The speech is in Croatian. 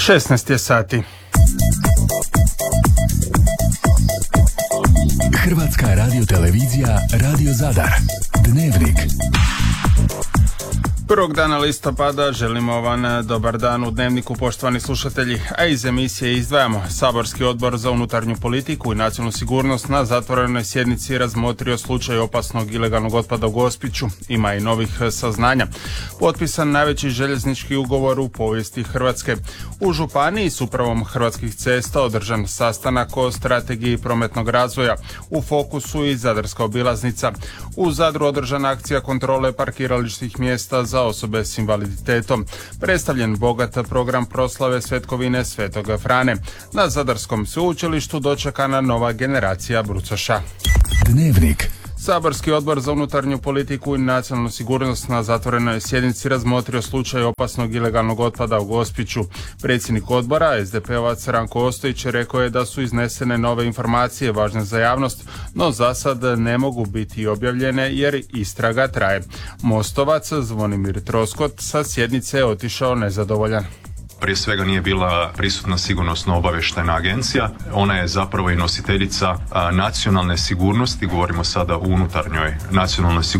16 je sati. Hrvatska radiotelevizija Radio Zadar. Dnevnik. Prvog dana listopada želimo vam dobar dan u Dnevniku, poštovani slušatelji, a iz emisije izdvajamo. Saborski odbor za unutarnju politiku i nacionalnu sigurnost na zatvorenoj sjednici razmotrio slučaj opasnog ilegalnog otpada u Gospiću. Ima i novih saznanja. Potpisan najveći željeznički ugovor u povijesti Hrvatske. U županiji s upravom Hrvatskih cesta održan sastanak o strategiji prometnog razvoja. U fokusu i zadarska obilaznica. U Zadru održana akcija kontrole parkirališnih mjesta za osobe s invaliditetom. Predstavljen bogat program proslave svetkovine Svetoga Frane. Na Zadarskom sveučilištu dočekana nova generacija brucoša. Dnevnik. Saborski odbor za unutarnju politiku i nacionalnu sigurnost na zatvorenoj sjednici razmotrio slučaj opasnog ilegalnog otpada u Gospiću. Predsjednik odbora, SDP-ovac Ranko Ostojić, rekao je da su iznesene nove informacije važne za javnost, no za sad ne mogu biti objavljene jer istraga traje. Mostovac Zvonimir Troskot sa sjednice je otišao nezadovoljan. Prije svega nije bila prisutna sigurnosno-obavještajna agencija. Ona je zapravo i nositeljica nacionalne sigurnosti, govorimo sada o unutarnjoj nacionalnoj sigurnosti